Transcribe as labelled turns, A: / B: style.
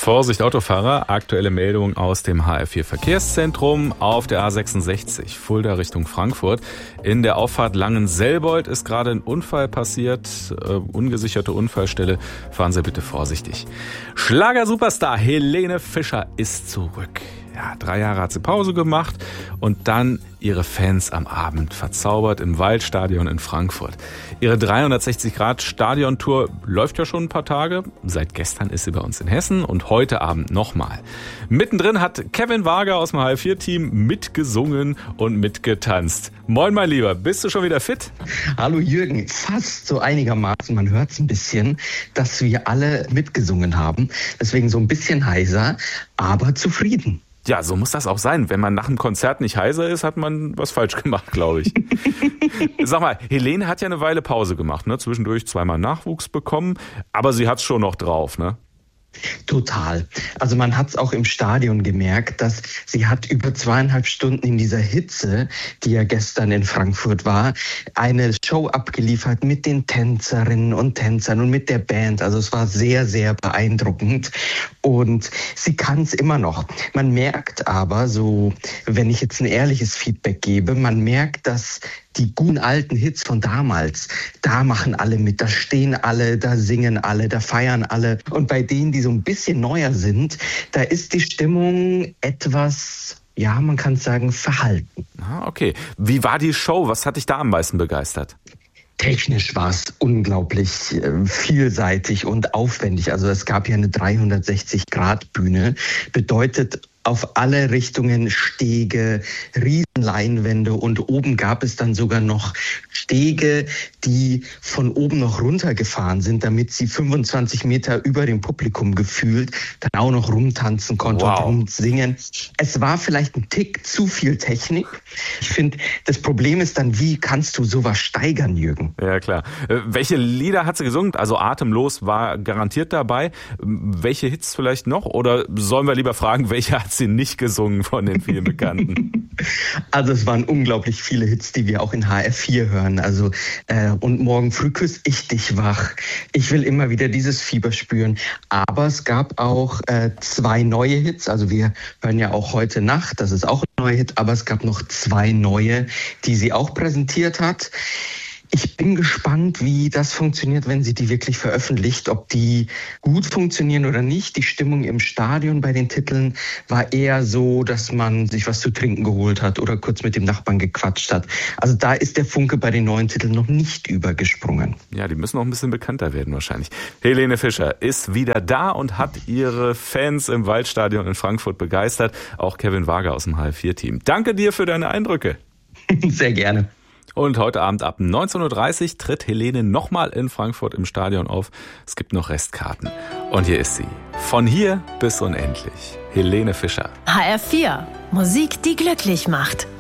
A: Vorsicht Autofahrer, aktuelle Meldung aus dem HR4 Verkehrszentrum auf der A66, Fulda Richtung Frankfurt. In der Auffahrt Langenselbold ist gerade ein Unfall passiert, ungesicherte Unfallstelle, fahren Sie bitte vorsichtig. Schlager-Superstar Helene Fischer ist zurück. Ja, 3 Jahre hat sie Pause gemacht und dann ihre Fans am Abend verzaubert im Waldstadion in Frankfurt. Ihre 360-Grad-Stadiontour läuft ja schon ein paar Tage. Seit gestern ist sie bei uns in Hessen und heute Abend nochmal. Mittendrin hat Kevin Wager aus dem HR4-Team mitgesungen und mitgetanzt. Moin, mein Lieber, bist du schon wieder fit?
B: Hallo Jürgen, fast so einigermaßen. Man hört es ein bisschen, dass wir alle mitgesungen haben. Deswegen so ein bisschen heiser, aber zufrieden.
A: Ja, so muss das auch sein. Wenn man nach einem Konzert nicht heiser ist, hat man was falsch gemacht, glaube ich. Sag mal, Helene hat ja eine Weile Pause gemacht, ne? Zwischendurch 2-mal Nachwuchs bekommen, aber sie hat's schon noch drauf, ne?
B: Total. Also man hat es auch im Stadion gemerkt, dass sie hat über 2,5 Stunden in dieser Hitze, die ja gestern in Frankfurt war, eine Show abgeliefert mit den Tänzerinnen und Tänzern und mit der Band. Also es war sehr, sehr beeindruckend und sie kann es immer noch. Man merkt aber so, wenn ich jetzt ein ehrliches Feedback gebe, man merkt, dass die guten alten Hits von damals, da machen alle mit, da stehen alle, da singen alle, da feiern alle. Und bei denen, die so ein bisschen neuer sind, da ist die Stimmung etwas, ja, man kann sagen, verhalten.
A: Ah, okay. Wie war die Show? Was hat dich da am meisten begeistert?
B: Technisch war es unglaublich vielseitig und aufwendig. Also es gab ja eine 360-Grad-Bühne, bedeutet auf alle Richtungen Stege, Riesenleinwände und oben gab es dann sogar noch Stege, die von oben noch runtergefahren sind, damit sie 25 Meter über dem Publikum gefühlt dann auch noch rumtanzen konnte und rumsingen. Es war vielleicht ein Tick zu viel Technik. Ich finde, das Problem ist dann, wie kannst du sowas steigern, Jürgen?
A: Ja, klar. Welche Lieder hat sie gesungen? Also Atemlos war garantiert dabei. Welche Hits vielleicht noch? Oder sollen wir lieber fragen, welche hat sie nicht gesungen von den vielen Bekannten?
B: Also es waren unglaublich viele Hits, die wir auch in HR4 hören. Also und morgen früh küss ich dich wach. Ich will immer wieder dieses Fieber spüren. Aber es gab auch 2 neue Hits. Also wir hören ja auch heute Nacht. Das ist auch ein neuer Hit. Aber es gab noch 2 neue, die sie auch präsentiert hat. Ich bin gespannt, wie das funktioniert, wenn sie die wirklich veröffentlicht, ob die gut funktionieren oder nicht. Die Stimmung im Stadion bei den Titeln war eher so, dass man sich was zu trinken geholt hat oder kurz mit dem Nachbarn gequatscht hat. Also da ist der Funke bei den neuen Titeln noch nicht übergesprungen.
A: Ja, die müssen noch ein bisschen bekannter werden wahrscheinlich. Helene Fischer ist wieder da und hat ihre Fans im Waldstadion in Frankfurt begeistert. Auch Kevin Wager aus dem HR4-Team. Danke dir für deine Eindrücke.
B: Sehr gerne.
A: Und heute Abend ab 19.30 Uhr tritt Helene nochmal in Frankfurt im Stadion auf. Es gibt noch Restkarten. Und hier ist sie. Von hier bis unendlich. Helene Fischer.
C: HR4. Musik, die glücklich macht.